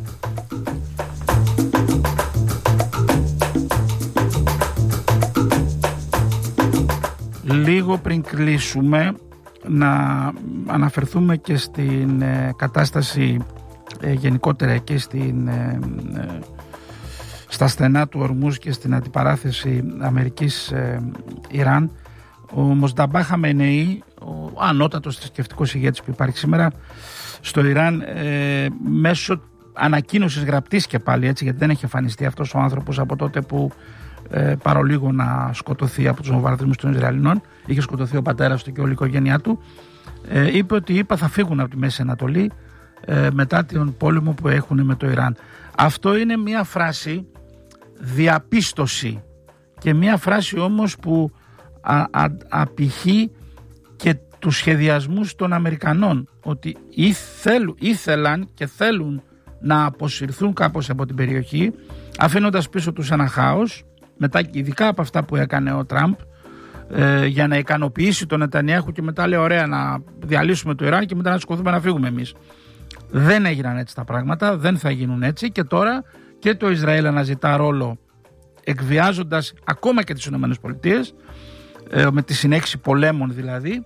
λίγο πριν κλείσουμε να αναφερθούμε και στην ε, κατάσταση ε, γενικότερα και στην, ε, ε, στα στενά του Ορμούζ και στην αντιπαράθεση Αμερικής-Ιράν. Ο Μοσνταμπά Χαμενεή, ο ανώτατος θρησκευτικός ηγέτης που υπάρχει σήμερα στο Ιράν, ε, μέσω ανακοίνωσης γραπτής και πάλι έτσι, γιατί δεν έχει εμφανιστεί αυτός ο άνθρωπος από τότε που ε, παρολίγο να σκοτωθεί από τους βομβαρδισμούς των Ισραηλινών, είχε σκοτωθεί ο πατέρας του και όλη η οικογένειά του, ε, είπε ότι είπα θα φύγουν από τη Μέση Ανατολή ε, μετά τον πόλεμο που έχουν με το Ιράν. Αυτό είναι μια φράση διαπίστωση και μια φράση όμως που α, α, απηχεί και τους σχεδιασμούς των Αμερικανών, ότι ήθελ, ήθελαν και θέλουν να αποσυρθούν κάπως από την περιοχή, αφήνοντας πίσω τους ένα χάος, μετά ειδικά από αυτά που έκανε ο Τραμπ, ε, για να ικανοποιήσει τον Νετανιάχου και μετά λέει ωραία να διαλύσουμε το Ιράν και μετά να σηκωθούμε να φύγουμε εμείς. Δεν έγιναν έτσι τα πράγματα, δεν θα γίνουν έτσι και τώρα και το Ισραήλ αναζητά ρόλο εκβιάζοντας ακόμα και τις ΗΠΑ, ε, με τη συνέχιση πολέμων δηλαδή,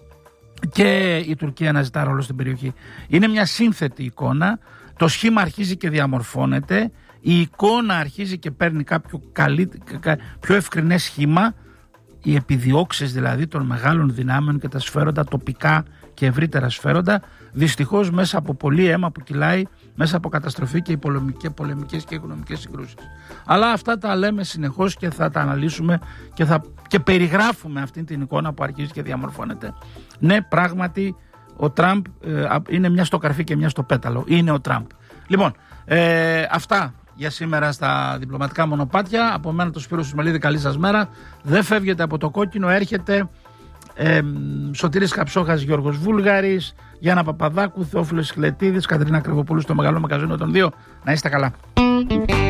και η Τουρκία αναζητά ρόλο στην περιοχή. Είναι μια σύνθετη εικόνα, το σχήμα αρχίζει και διαμορφώνεται, η εικόνα αρχίζει και παίρνει κάποιο καλύ, πιο ευκρινές σχήμα, οι επιδιώξεις δηλαδή των μεγάλων δυνάμεων και τα σφαίροντα τοπικά και ευρύτερα σφαίροντα, δυστυχώς μέσα από πολύ αίμα που κυλάει, μέσα από καταστροφή και πολεμικές και οικονομικές συγκρούσεις. Αλλά αυτά τα λέμε συνεχώς και θα τα αναλύσουμε και, θα, και περιγράφουμε αυτή την εικόνα που αρχίζει και διαμορφώνεται. Ναι, πράγματι ο Τραμπ ε, είναι μια στο καρφί και μια στο πέταλο. Είναι ο Τραμπ. Λοιπόν, ε, αυτά για σήμερα στα διπλωματικά μονοπάτια. Από μένα το Σπύρο Σισμελίδη, καλή σας μέρα. Δεν φεύγετε από το κόκκινο, έρχεται ε, Σωτήρης Καψόχας, Γιώργος Βούλγαρης, Γιάννα Παπαδάκου, Θεόφιλος Χιλετίδης, Κατερίνα Κρυβοπούλου στο Μεγάλο Μαγαζίνο των δύο. Να είστε καλά.